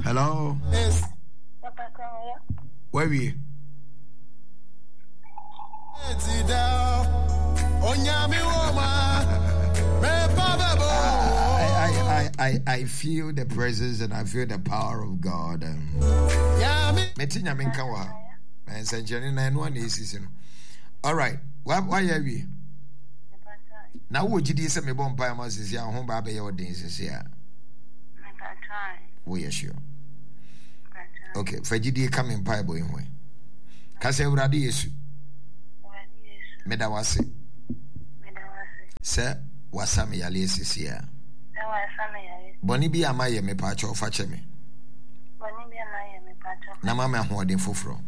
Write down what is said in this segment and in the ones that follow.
Hello. Yes. Where are you? I feel the presence and I feel the power of God. All right. Why are we? Now, would you do some bomb by my sister? Home by your days here. We are sure. Okay, for GD coming pie boy. Case already is. Medawasi. Sir, was some yalis here. Bonnie be a maya me patch or fetch me. Namama hoarding for fro.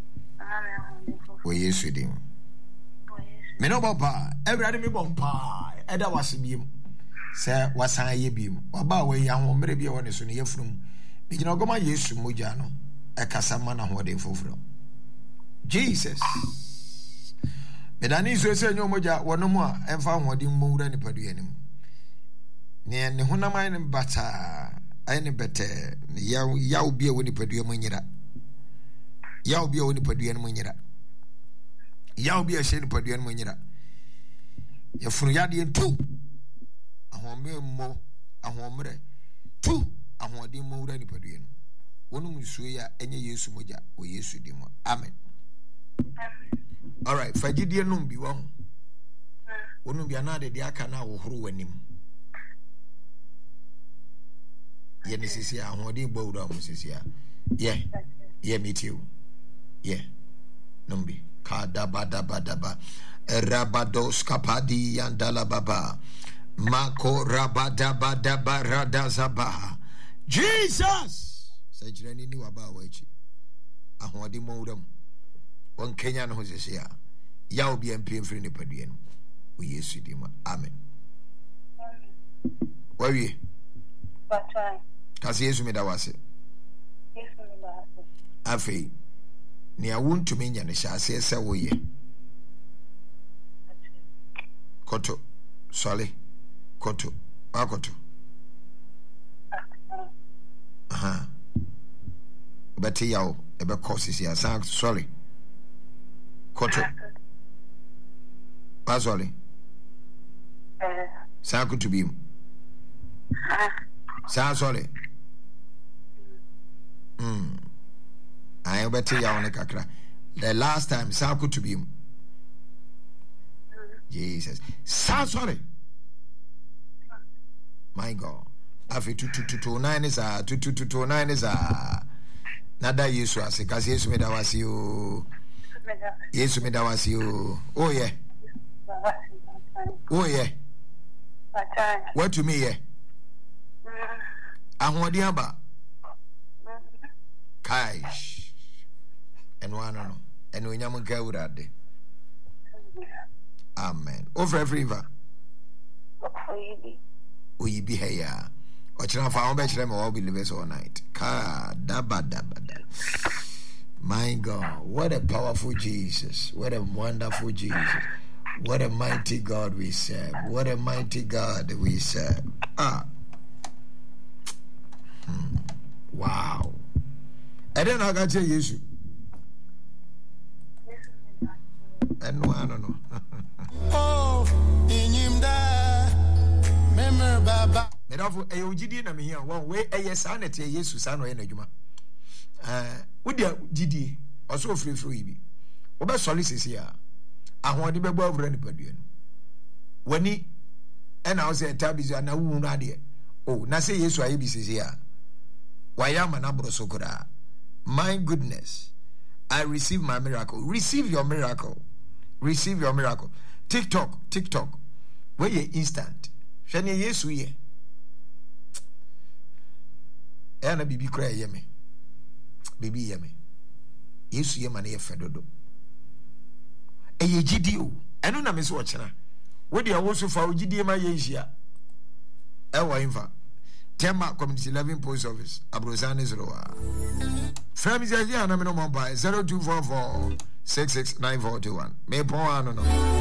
We used to do. Me no papa, everybody me bon pie. Eda was beam. Sir, was I beam. About way young maybe on the sunny from. Begin go my yes to Mujano. A casamana hoarding for fro. Jesus. Medani so say no moja one no more and found hoarding more than the paduanum. Near the Hunamine bata, any better. Yaw be a winnie paduamunira. Yaw be a winnie paduamunira. Yaw be a shade paduamunira. Your fruyadi and two. A home more, a hombre. Two, a hoarding more than the paduan. One musuya any use moja or yes to demo. Amen. All right, Fajidia numbi one. One be another diakana or hruenim. Yenisisia, holding Boda, Mrs. Yeah, me too. Yeah, Numbi. Kadabadabadaba. Rabados Kapadi and Dalababa. Mako Rabadabadaba Radazaba. Jesus! Said you knew about which I holding modem. One Kenyan Hoses here. Yao be and paying for the Padian. We used to do. Amen. Where are you? Kasi Yesu medawase. Afi ni awuntu menya ne hyase ese woye. Koto sole koto akoto. Aha. Beti yawo ebe courses ya san sorry. Koto. Ba sorry. San kutu bim. San sorry. I better ya on kakra. The last time Saku to be Jesus. Sorry. My God. Afi 2229 is 2229 is nada Yesu ase kasi Yesu medawasi you. Yesu medawasi you. Oh yeah. Oh yeah. What to me yeah? Ahodi aba. Kai. And one no. And we nyam gawurade. Amen. Over every river. We be here. Ochina fa on be chere me all believers all night. Ka daba. My God, what a powerful Jesus. What a wonderful Jesus. What a mighty God we serve. What a mighty God we serve. Wow. I don't know how to use you. And no, I don't know. Oh, in him da. Remember, Baba. Medafo, GD na me here. One way, sanity, Jesus, I know in a juma. With your GD, also free be. Oba solicits here. I want to be above anybody. When he, and I was a tabis and a wound idea. Oh, na say yes, I be here. Why am an abro sokora? My goodness, I receive my miracle. Receive your miracle. Receive your miracle. TikTok. Where you instant. Shani Yesu ye. Ena bibi kura yeme. Bibi yeme. Yesu ye mane ye fedodo. Eye gidi o. Eno na meso ochena. Wo de awoso fa ogidi ma ye nhia. Ewa infa. Tema Community 11 Post Office. Abrozane 0. From Zazia na me no mobile 0244 669421. Me pon ano no.